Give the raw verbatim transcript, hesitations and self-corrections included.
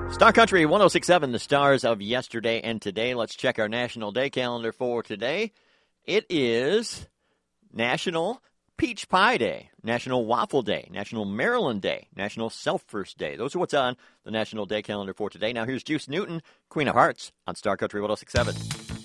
Star Country one oh six point seven, the stars of yesterday and today. Let's check our National Day calendar for today. It is National Peach Pie Day, National Waffle Day, National Maryland Day, National Self-First Day. Those are what's on the National Day calendar for today. Now here's Juice Newton, Queen of Hearts, on Star Country one oh six point seven.